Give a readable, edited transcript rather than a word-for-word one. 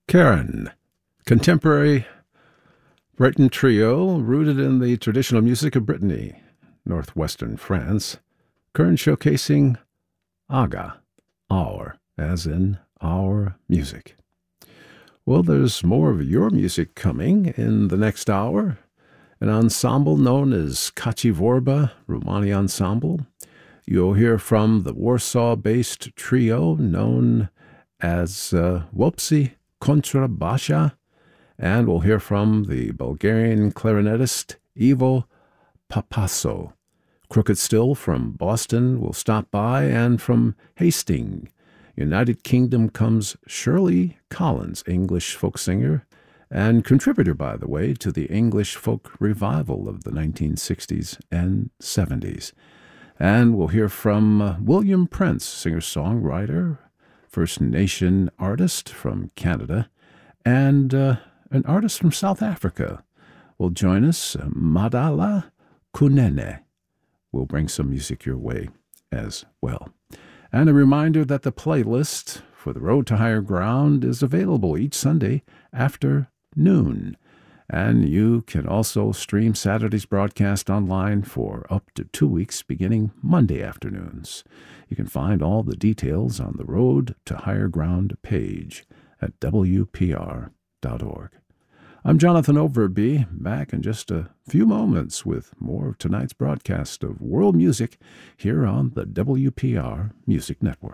Karen, contemporary Breton trio rooted in the traditional music of Brittany, northwestern France, current showcasing Aga, our, as in our music. Well, there's more of your music coming in the next hour. An ensemble known as Kaci Vorba Rumani Ensemble. You'll hear from the Warsaw-based trio known as Wopsi Kontrabasha, and we'll hear from the Bulgarian clarinetist Ivo Papasso. Crooked Still from Boston will stop by, and from Hastings, United Kingdom, comes Shirley Collins, English folk singer, and contributor, by the way, to the English folk revival of the 1960s and 70s. And we'll hear from William Prince, singer-songwriter, First Nation artist from Canada, and an artist from South Africa will join us, Madala Kunene. We'll bring some music your way as well. And a reminder that the playlist for The Road to Higher Ground is available each Sunday after noon. And you can also stream Saturday's broadcast online for up to 2 weeks beginning Monday afternoons. You can find all the details on the Road to Higher Ground page at WPR.org. I'm Jonathan Overby, back in just a few moments with more of tonight's broadcast of world music here on the WPR Music Network.